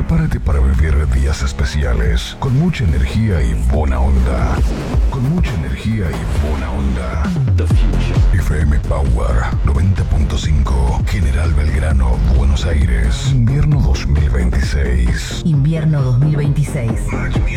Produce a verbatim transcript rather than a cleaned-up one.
Prepárate para vivir días especiales con mucha energía y buena onda. Con mucha energía y buena onda. F M Power noventa punto cinco, General Belgrano, Buenos Aires. Invierno dos mil veintiséis. Invierno dos mil veintiséis. Match Music.